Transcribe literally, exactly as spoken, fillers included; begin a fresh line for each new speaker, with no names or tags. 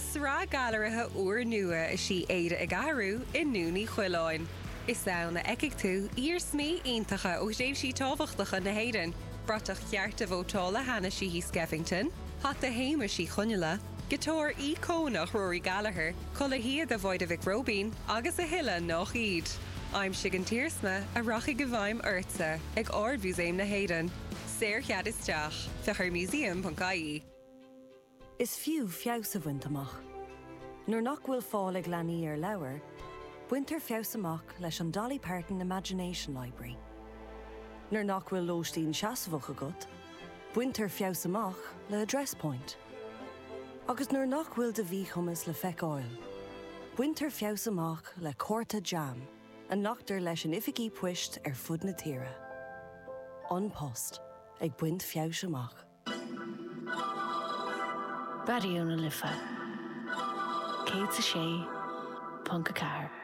Is rá galarithe uair nua is sí éire ag ahrú in núnaí chuileáin. Is saona eicigh tú ír smí iontacha ó déobh sí tábhachtacha na héireann. Bratach chearta bhótála hana sí hí Skeffington, hat a héime sí chuneala, Gitóir í cónach Rory Gallagher, colla hiad a bhaid a Vic Robin, agus a hille nach iad. I'm Sigan Tiersma, a rachi gavaim urtsa, ag ardbhús éim na héireann. Séir chead isteach, fechar museum pon caí.
Is fiú fiaus a bhaint amach. Nuair nach bhfuil fáil ag leanaí ar leabhar, buintear fiaus amach leis an Dolly Parton Imagination Library. Nuair nach bhfuil lóistín seasamhacha agat, buintear fiaus amach le Address Point. Agus nuair nach bhfuil de bhí chumas le feicáil, buintear fiaus amach le Córta Jam, a nachtar leis an ificí puist ar fud na tíre. An post ag buint fiaus amach.
Bariúna lifa. Cé sa sé, Punca Car.